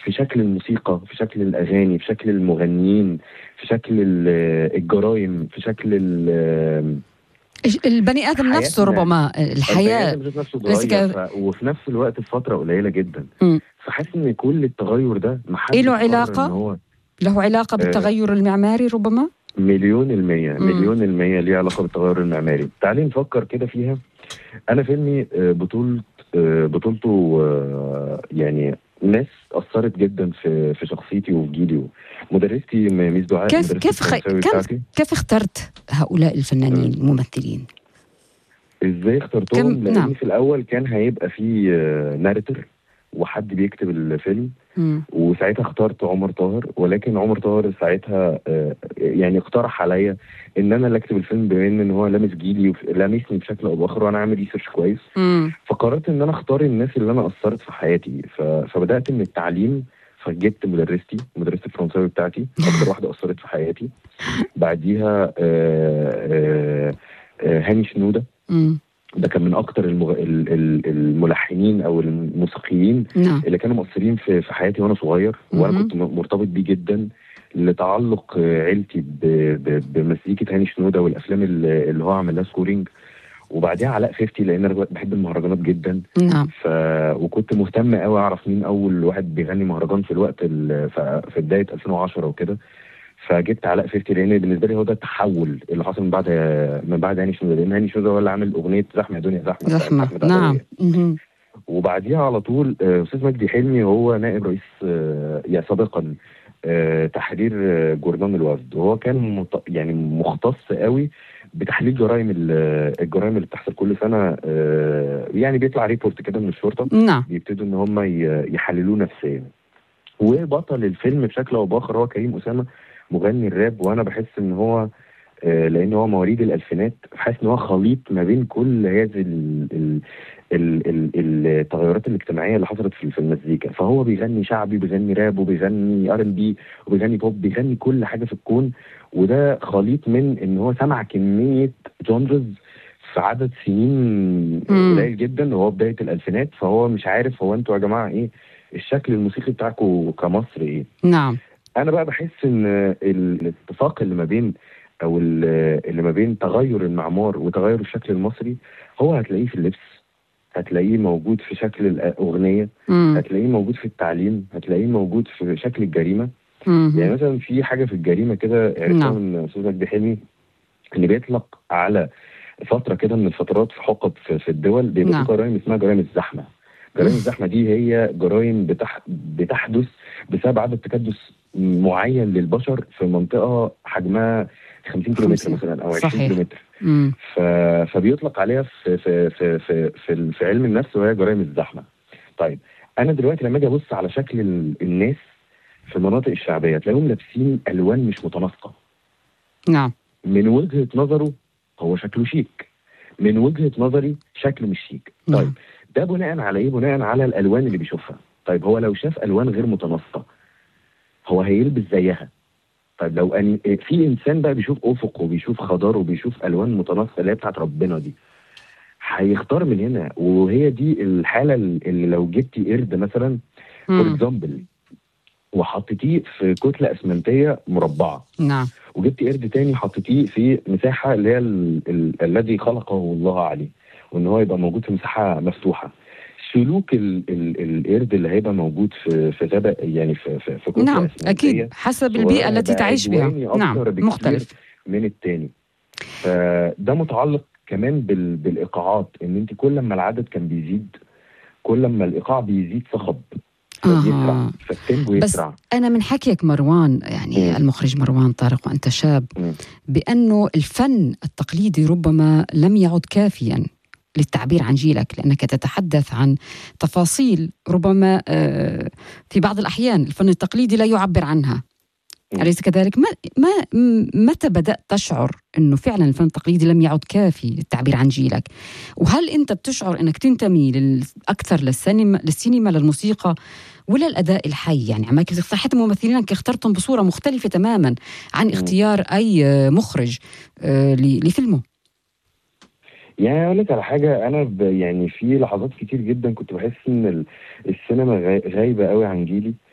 في شكل الموسيقى، في شكل الاغاني، في شكل المغنيين، في شكل الجرايم، في شكل البني ادم نفسه، حياتنا. ربما البني الحياه ادم ذات نفسه اتغير، وفي نفس الوقت في فتره قليله جدا. فحاسس ان كل التغير ده محدش له قرر ان علاقه هو له علاقه بالتغير المعماري ربما. مليون المية ليه علاقة بالتغير المعماري. تعالي نفكر كده فيها. أنا فيلمي بطولته يعني ناس أثرت جدا في شخصيتي وفي جيلي. مدرستي ميس دعاء، كيف اخترت هؤلاء الفنانين الممثلين؟ ازاي اخترتهم؟ لأن في الأول كان هيبقى في ناريتور وحد بيكتب الفيلم. وساعتها اخترت عمر طاهر، ولكن عمر طاهر ساعتها يعني اقترح عليا ان انا اللي اكتب الفيلم، بما ان هو لامس جيلي ولامسني بشكل او باخر، وانا عامل ريسيرش كويس. فقررت ان انا اختار الناس اللي انا اثرت في حياتي. فبدات من التعليم، فجبت مدرستي الفرنساوي بتاعتي، اكتر واحده اثرت في حياتي. بعديها هاني شنودة. ده كان من اكتر الملحنين او الموسيقيين اللي كانوا مؤثرين في حياتي وانا صغير، وانا كنت مرتبط بيه جدا لتعلق عيلتي بمزيكة هاني شنودة والافلام اللي هو عمل لها سكورينج. وبعديها علاء 50، لان انا بحب المهرجانات جدا. وكنت مهتم قوي اعرف مين اول واحد بيغني مهرجان في الوقت في بدايه 2010 وكده. فجبت علاء 50، لان بالنسبه لي هو ده التحول اللي حصل من بعد هاني شنودة، لان هاني شنودة هو اللي عامل اغنيه زحمه يا دنيا زحمه. نعم. وبعديها على طول استاذ مجدي حلمي، هو نائب رئيس سابقا تحرير جورنال الوفد، وهو كان يعني مختص قوي بتحليل الجرائم اللي بتحصل كل سنه. يعني بيطلع ريبورت كده من الشرطه. بيبتدوا ان هم يحللوه نفسيا. وبطل الفيلم بشكل او باخر هو كريم أسامة، مغني الراب. وانا بحس ان هو لان هو مواليد الالفينات، حاسس ان هو خليط ما بين كل هذه التغيرات الاجتماعيه اللي حصلت في المزيكا. فهو بيغني شعبي، بيغني راب، وبيغني R&B، وبيغني بوب، بيغني كل حاجه في الكون. وده خليط من ان هو سمع كميه جونرز في عدد سنين قليل جدا، وهو بدايه الالفينات. فهو مش عارف هو انتوا يا جماعه ايه الشكل الموسيقي بتاعكم كمصر ايه. نعم. انا بقى بحس ان الاتفاق اللي ما بين تغير المعمار وتغير الشكل المصري، هو هتلاقيه في اللبس، هتلاقيه موجود في شكل الاغنيه، هتلاقيه موجود في التعليم، هتلاقيه موجود في شكل الجريمه. يعني مثلا في حاجه في الجريمه كده عرفتها من استاذ مجدي حلمي، اللي بيطلق على فتره كده من الفترات في حقب في الدول، بيبقى في جرائم اسمها جرائم الزحمه. جرائم الزحمه دي هي جرائم بتحدث بسبب عدد تكدس معين للبشر في منطقه حجمها 50 كيلومتر مثلا او 20 كيلومتر. فبيطلق عليها في علم النفس، وهي جرائم الزحمه. طيب انا دلوقتي لما اجي ابص على شكل الناس في المناطق الشعبيه، تلاقيهم لابسين الوان مش متناسقه. نعم. من وجهه نظره هو شكله شيك، من وجهه نظري شكله مش شيك. طيب ده بناء على ايه؟ بناء على الالوان اللي بيشوفها. طيب هو لو شاف الوان غير متناسقه، هو هيلبس زيها. طيب لو في انسان بقى بيشوف افق وبيشوف خضار وبيشوف الوان متناسقه اللي هي بتاعت ربنا دي، هيختار من هنا. وهي دي الحاله اللي لو جبتي قرد مثلا فور اكزامبل وحطيتيه في كتله اسمنتيه مربعه، نعم، وجبتي قرد تاني حطيتيه في مساحه اللي هي الذي خلقه الله عليه، وان هو يبقى موجود في مساحه مفتوحه، سلوك القرد اللي هيبقى موجود في غابه، يعني في كتله نعم اسمنتيه، اكيد حسب البيئه التي تعيش بها. نعم، مختلف من التاني. فده متعلق كمان بالايقاعات، ان انت كل ما العدد كان بيزيد، كل ما الايقاع بيزيد صخب فبيسرع، فالتيمبو يسرع. بس أنا من حكيك مروان، يعني المخرج مروان طارق وأنت شاب، بأنه الفن التقليدي ربما لم يعد كافياً للتعبير عن جيلك، لأنك تتحدث عن تفاصيل ربما في بعض الأحيان الفن التقليدي لا يعبر عنها، أليس كذلك؟ متى بدأت تشعر أنه فعلا الفن التقليدي لم يعد كافي للتعبير عن جيلك؟ وهل أنت بتشعر أنك تنتمي أكثر للسينما للموسيقى ولا الأداء الحي؟ يعني عماك صحة الممثلين اخترتم بصورة مختلفة تماما عن اختيار أي مخرج لفيلمه. يعني أقول لك على حاجة، أنا يعني في لحظات كتير جدا كنت بحس إن السينما غايبة قوي عن جيلي،